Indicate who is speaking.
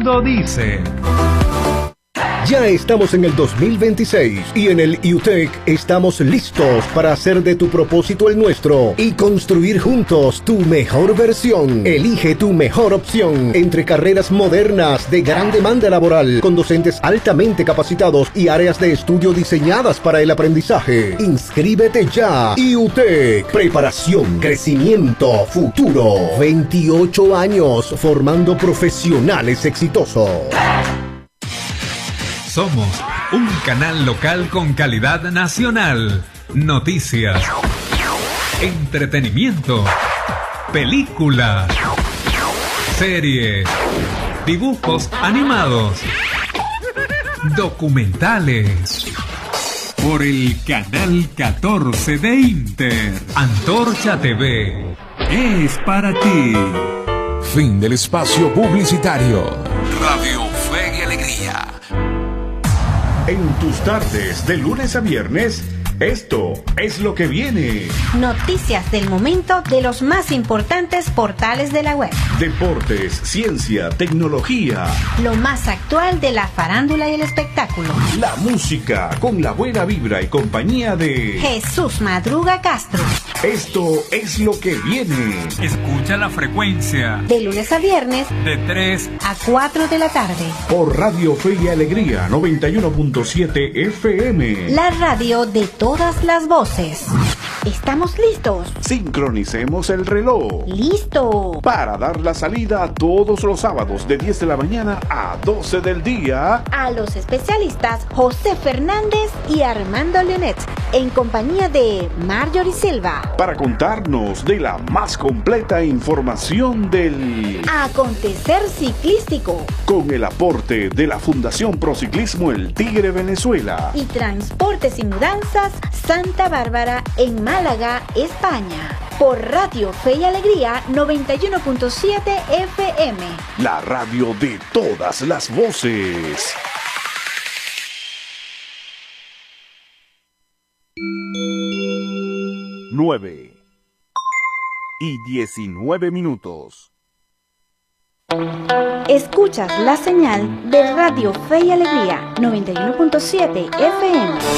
Speaker 1: mundo dice.
Speaker 2: Ya estamos en el 2026 y en el IUTEC estamos listos para hacer de tu propósito el nuestro y construir juntos tu mejor versión. Elige tu mejor opción entre carreras modernas de gran demanda laboral con docentes altamente capacitados y áreas de estudio diseñadas para el aprendizaje. Inscríbete ya. IUTEC, preparación, crecimiento, futuro. 28 años formando profesionales exitosos.
Speaker 1: Somos un canal local con calidad nacional. Noticias, entretenimiento, películas, series, dibujos animados, documentales. Por el canal 14 de Inter, Antorcha TV. Es para ti.
Speaker 3: Fin del espacio publicitario.
Speaker 4: Radio Fe y Alegría.
Speaker 5: En tus tardes, de lunes a viernes, esto es lo que viene.
Speaker 6: Noticias del momento de los más importantes portales de la web.
Speaker 5: Deportes, ciencia, tecnología.
Speaker 6: Lo más actual de la farándula y el espectáculo.
Speaker 5: La música, con la buena vibra y compañía de
Speaker 6: Jesús Madruga Castro.
Speaker 5: Esto es lo que viene.
Speaker 1: Escucha la frecuencia.
Speaker 6: De lunes a viernes.
Speaker 1: De 3
Speaker 6: a 4 de la tarde.
Speaker 5: Por Radio Fe y Alegría 91.7 FM.
Speaker 6: La radio de todas las voces. ¿Estamos listos?
Speaker 5: Sincronicemos el reloj.
Speaker 6: ¡Listo!
Speaker 5: Para dar la salida todos los sábados de 10 de la mañana a 12 del día.
Speaker 6: A los especialistas José Fernández y Armando Leonet, en compañía de Marjorie Silva.
Speaker 5: Para contarnos de la más completa información del
Speaker 6: acontecer ciclístico.
Speaker 5: Con el aporte de la Fundación Prociclismo El Tigre Venezuela.
Speaker 6: Y Transportes y Mudanzas Santa Bárbara en Málaga, España. Por Radio Fe y Alegría 91.7 FM.
Speaker 5: La radio de todas las voces. Nueve y 19 minutos.
Speaker 6: Escuchas la señal de Radio Fe y Alegría 91.7 FM.